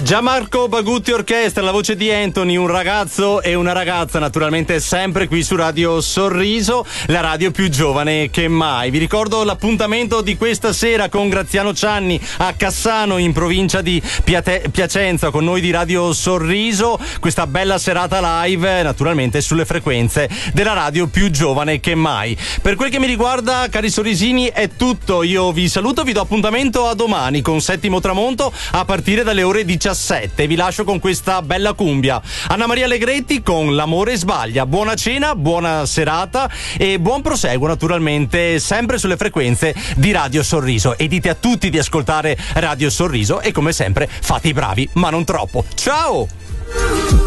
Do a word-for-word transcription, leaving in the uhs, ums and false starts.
Gianmarco Bagutti Orchestra, la voce di Anthony, un ragazzo e una ragazza, naturalmente sempre qui su Radio Sorriso, la radio più giovane che mai. Vi ricordo l'appuntamento di questa sera con Graziano Cianni a Cassano, in provincia di Piate- Piacenza, con noi di Radio Sorriso, questa bella serata live, naturalmente sulle frequenze della radio più giovane che mai. Per quel che mi riguarda, cari sorrisini, è tutto. Io vi saluto, vi do appuntamento a domani con Settimo Tramonto a partire dalle ore diciassette. Vi lascio con questa bella cumbia. Anna Maria Allegretti con L'amore sbaglia. Buona cena, buona serata e buon proseguo, naturalmente sempre sulle frequenze di Radio Sorriso. E dite a tutti di ascoltare Radio Sorriso e come sempre fate i bravi, ma non troppo. Ciao!